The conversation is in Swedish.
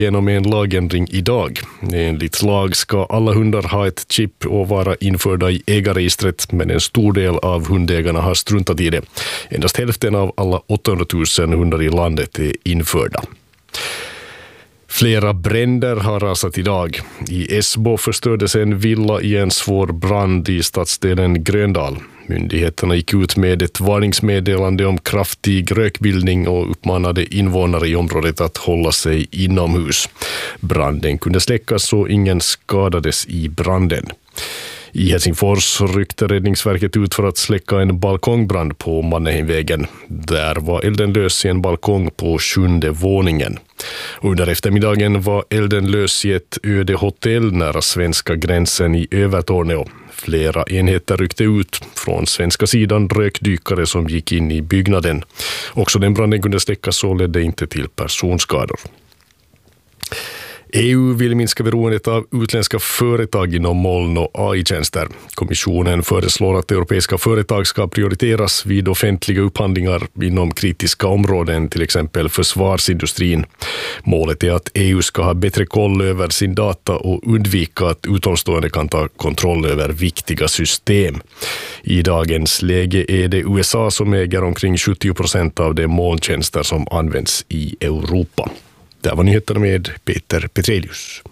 genom en lagändring idag. Enligt lag ska alla hundar ha ett chip och vara införda i ägarregistret, men en stor del av hundägarna har struntat i det. Endast hälften av alla 800 000 hundar i landet är införda. Flera bränder har rasat idag. I Esbo förstördes en villa i en svår brand i stadsdelen Gröndal. Myndigheterna gick ut med ett varningsmeddelande om kraftig rökbildning och uppmanade invånare i området att hålla sig inomhus. Branden kunde släckas och ingen skadades i branden. I Helsingfors ryckte räddningsverket ut för att släcka en balkongbrand på Mannerheimvägen. Där var elden lös i en balkong på 7:e våningen. Under eftermiddagen var elden lös i ett öde hotell nära svenska gränsen i Övertorneå. Flera enheter ryckte ut. Från svenska sidan rökdykare som gick in i byggnaden. Också den branden kunde släckas och ledde inte till personskador. EU vill minska beroendet av utländska företag inom moln- och AI-tjänster. Kommissionen föreslår att europeiska företag ska prioriteras vid offentliga upphandlingar inom kritiska områden, till exempel försvarsindustrin. Målet är att EU ska ha bättre koll över sin data och undvika att utomstående kan ta kontroll över viktiga system. I dagens läge är det USA som äger omkring 70% av de molntjänster som används i Europa. Det var nyheterna med Peter Petrelius.